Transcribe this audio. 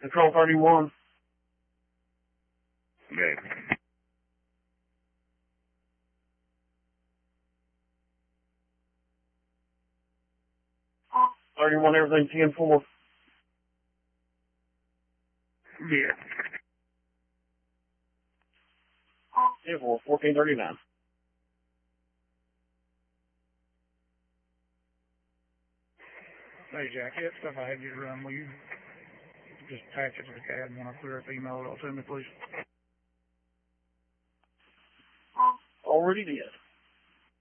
Control 31. Okay. 31, everything 10-4. Yeah. 10-4, 1439. Hey, Jack, that stuff I had you run, will you just attach it to the CAD and when I clear up, email it all to me, please? Already did.